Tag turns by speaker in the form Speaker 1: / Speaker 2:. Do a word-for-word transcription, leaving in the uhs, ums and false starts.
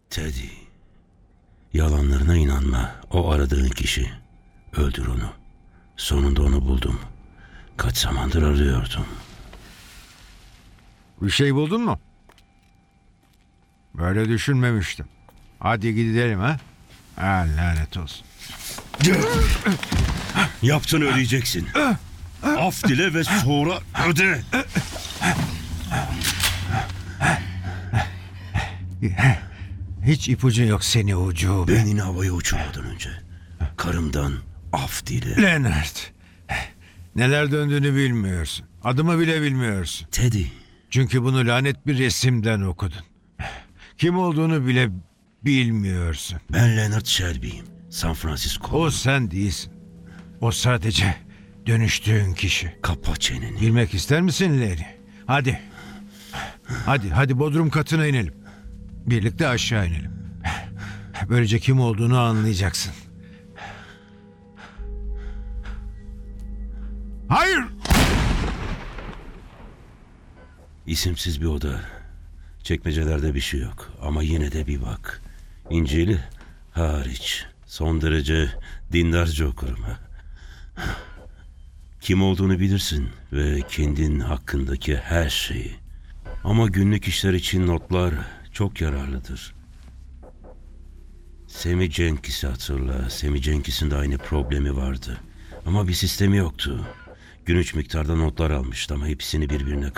Speaker 1: Teddy, yalanlarına inanma. O aradığın kişi. Öldür onu. Sonunda onu buldum. Kaç zamandır arıyordum.
Speaker 2: Bir şey buldun mu? Böyle düşünmemiştim. Hadi gidelim ha. Ha, lanet olsun.
Speaker 1: Yaptın, ödeyeceksin. Af dile ve sonra öde.
Speaker 2: Hiç ipucun yok seni ucube.
Speaker 1: Beynini havaya uçurmadan önce karımdan af dile.
Speaker 2: Leonard. Neler döndüğünü bilmiyorsun. Adımı bile bilmiyorsun.
Speaker 1: Teddy,
Speaker 2: Çünkü bunu lanet bir resimden okudun. Kim olduğunu bile bilmiyorsun.
Speaker 1: ben Leonard Shelby'yim. San Francisco.
Speaker 2: O sen değilsin. O sadece dönüştüğün kişi.
Speaker 1: Kapa çeneni.
Speaker 2: Bilmek ister misin Larry? Hadi. Hadi, hadi bodrum katına inelim. Birlikte aşağı inelim. Böylece kim olduğunu anlayacaksın. Hayır!
Speaker 1: İsimsiz bir oda. Çekmecelerde bir şey yok. Ama yine de bir bak. İncil'i hariç. Son derece dindarca okurum. Kim olduğunu bilirsin ve kendin hakkındaki her şeyi. Ama günlük işler için notlar çok yararlıdır. Sammy Jenkins'i hatırla. Sammy Jenkins'in de aynı problemi vardı. Ama bir sistemi yoktu. Gün üç miktarda notlar almıştı ama hepsini birbirine